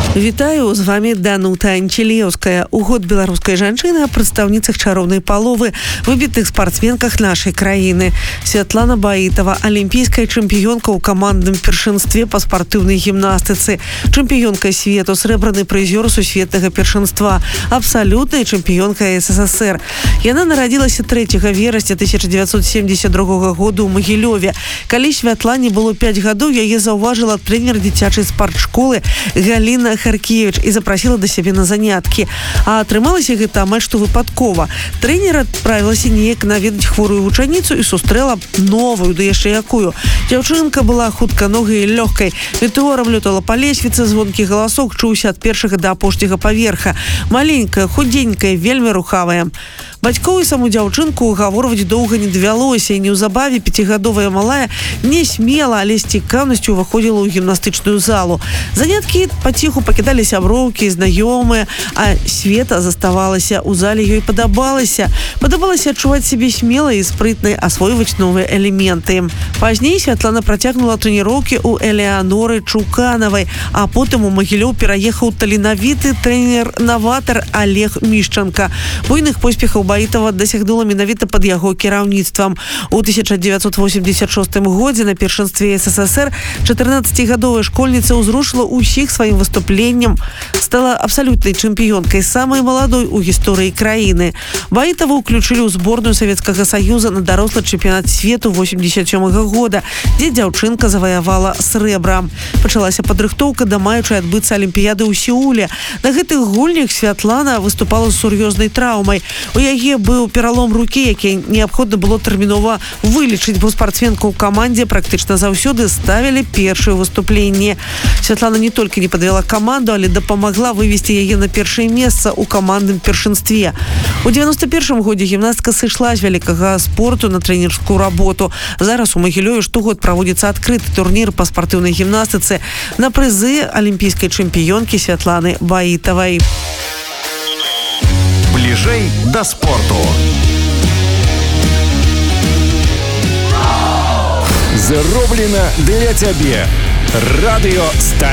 Вітаю, з вами Данута Анчелеўская. У год беларускай жанчыны, о прадстаўніцах чароўнай паловы, выбітых спартсменках нашай краіны. Святлана Баітова, алімпійская чэмпіёнка ў камандным першынстве па спартыўнай гімнастыцы, чэмпіёнка свету, срэбраны прызёр сусветнага першынства, абсалютная чэмпіёнка СССР. Яна нарадзілася 3 верасня 1972 году ў Магілёве. Калі Святлане было 5 гадоў, яе заўважыла трэнер дзіцячай спартшколы Галіна Харкевич і запрасіла да сябе на заняткі. А атрымалася гэта амаль што выпадкова. Трэнер адправілася неяк наведаць хворую вучаніцу і сустрэла новую, да яшчэ якую. Дзяўчынка была хутканогай і лёгкай. Метэорам лётала па лесвіцы, звонкі галасок чуўся ад першага да апошняга паверха. Маленькая, худенькая, вельмі рухавая. Бацькоў і саму дзяўчынку угаворваць доўга не давялося, і неўзабаве 5гадовая малая не смела, але з цікаўнасцю ўваходзіла ў гімнастычную залу. Заняткі паціху пакідалі сяброўкі, знаёмыя, а Света заставалася. У зале ёй падабалася. Падабалася адчуваць сябе смелай і спрытнай, асвойваць новыя элементы. Пазней Святлана працягнула трэніроўкі ў Элеаноры Чуканавай, а потым у Магілёў пераехаў таленавіты трэнер-наватар Олег Мішчанка. Буйных поспехаў Баітова дасягнула менавіта пад яго кіраўніцтвам. У 1986 годзе на першынстве СССР 14гадовая школьніца ўзрушыла ўсіх сваім выступленнем, стала абсалютнай чэмпіёнкай, самай маладой у гісторыі краіны. Баітова ўключылі ў зборную Савецкага Саюза на дарослы чэмпіянат свету 87 года, дзе дзяўчынка заваявала срэбра. Пачалася падрыхтоўка да маючай адбыцца алімпіяды ў Сеуле. На гэтых гульнях Святлана выступала з сур'ёзнай траўмай. У яе быў пералом рукі, які неабходна было тэрмінова вылечыць, бо спартсменка ў камандзе практычна заўсёды ставілі першае выступленне. Святлана не толькі не падвяла каманду, але дапамагла вывесці яе на першае месца ў камандным першынстве. У 91 годзе гімнастка сышла з вялікага спорту на трэнерскую работу. Зараз у Магілёве штогод праводзіцца адкрыты турнір па спартыўнай гімнастыцы на прызы алімпійскай чэмпіёнкі Святланы Баітавай. Бліжэй да спорту. Зроблена для цябе. Радыё